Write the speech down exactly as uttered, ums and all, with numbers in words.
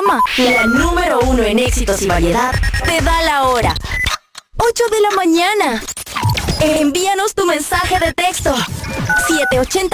Soma, la número uno en éxitos y variedad, te da la hora. ocho de la mañana. Envíanos tu mensaje de texto. siete ochenta